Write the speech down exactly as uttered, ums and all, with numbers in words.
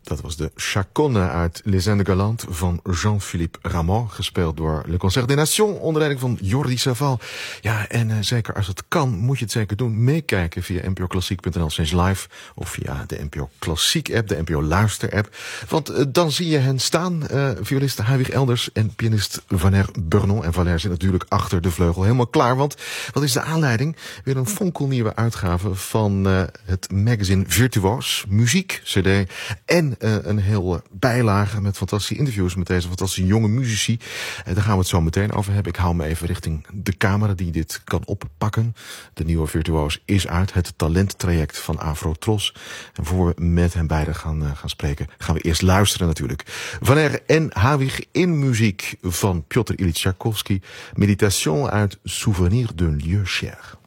Dat was de Chaconne uit Les Indes Galantes van Jean-Philippe Rameau, gespeeld door Le Concert des Nations onder leiding van Jordi Savall. Ja, en uh, zeker als het kan, moet je het zeker doen. Meekijken via n p o klassiek punt n l slash live of via de N P O Klassiek app, de N P O Luister app. Want uh, dan zie je hen staan, uh, violist Heiwig Elders en pianist Valère Burnon. En Valère zit natuurlijk achter de vleugel helemaal klaar, want wat is de aanleiding? Weer een fonkelnieuwe uitgave van uh, het magazine Virtuoos, muziek, cd en uh, een heel uh, bijlage met fantastische interviews met deze fantastische jonge muzici. Uh, daar gaan we het zo meteen over hebben. Ik hou me even richting de camera die dit kan oppakken. De nieuwe Virtuoos is uit, het talenttraject van Afrotros. En voor we met hen beiden gaan, uh, gaan spreken, gaan we eerst luisteren natuurlijk. Valère en Heiwig in muziek van Piotr Ilyich Tchaikovsky. Méditation uit Souvenir d'un lieu cher.